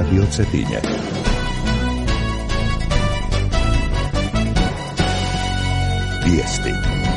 Radio Cetinje. Vijesti.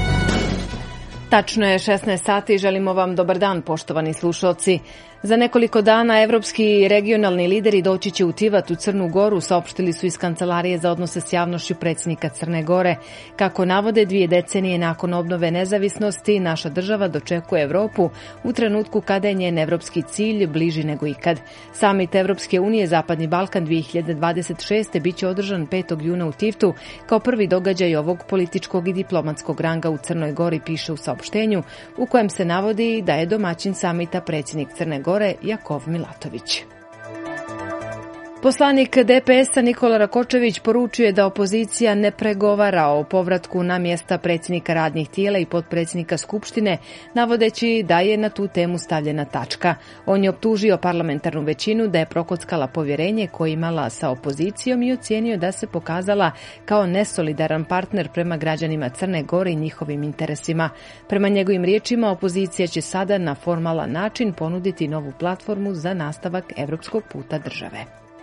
Tačno je 16 sati i želimo vam dobar dan, poštovani slušalci. Za nekoliko dana evropski i regionalni lideri doći će u Tivat u Crnu Goru, saopštili su iz Kancelarije za odnose s javnošću predsjednika Crne Gore. Kako navode, 2 decenije nakon obnove nezavisnosti, naša država dočekuje Evropu u trenutku kada je njen evropski cilj bliži nego ikad. Samit Evropske unije Zapadni Balkan 2026. biće održan 5. juna u Tivtu kao prvi događaj ovog političkog i diplomatskog ranga u Crnoj Gori, piše u saopštenju u kojem se navodi da je domaćin samita predsjednik Crne Gore Jakov Milatović. Poslanik DPS-a Nikola Rakočević poručuje da opozicija ne pregovara o povratku na mjesta predsjednika radnih tijela i potpredsjednika Skupštine, navodeći da je na tu temu stavljena tačka. On je optužio parlamentarnu većinu da je prokockala povjerenje koje imala sa opozicijom i ocijenio da se pokazala kao nesolidaran partner prema građanima Crne Gore i njihovim interesima. Prema njegovim riječima, opozicija će sada na formalan način ponuditi novu platformu za nastavak evropskog puta države.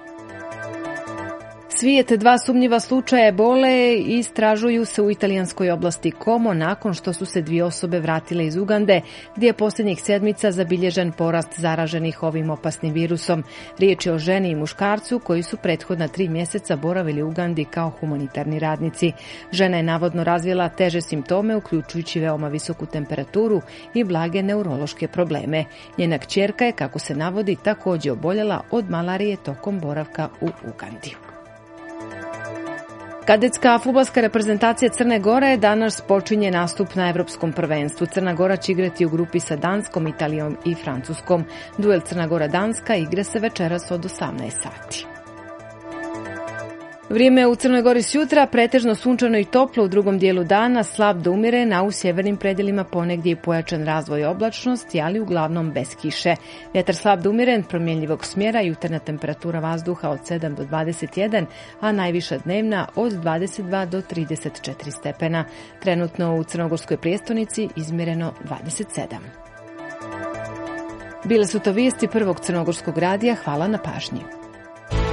Svijet 2 sumnjiva slučaja ebole istražuju se u italijanskoj oblasti Como nakon što su se 2 osobe vratile iz Ugande, gdje je posljednjih sedmica zabilježen porast zaraženih ovim opasnim virusom. Riječ je o ženi i muškarcu koji su prethodna 3 mjeseca boravili u Ugandi kao humanitarni radnici. Žena je navodno razvila teže simptome, uključujući veoma visoku temperaturu i blage neurološke probleme. Njena kćerka je, kako se navodi, također oboljela od malarije tokom boravka u Ugandi. Kadetska fudbalska reprezentacija Crne Gore danas počinje nastup na Evropskom prvenstvu. Crna Gora će igrati u grupi sa Danskom, Italijom i Francuskom. Duel Crna Gora-Danska igra se večeras od 18 sati. Vrijeme u Crnoj Gori sjutra pretežno sunčano i toplo, u drugom dijelu dana slab do umjeren, a u sjevernim predjelima ponegdje i pojačan razvoj oblačnosti, ali uglavnom bez kiše. Vjetar slab do umjeren, promjenjivog smjera, jutarnja temperatura vazduha od 7 do 21, a najviša dnevna od 22 do 34 stepena. Trenutno u crnogorskoj prijestolnici izmjereno 27. Bile su to vijesti Prvog crnogorskog radija. Hvala na pažnji.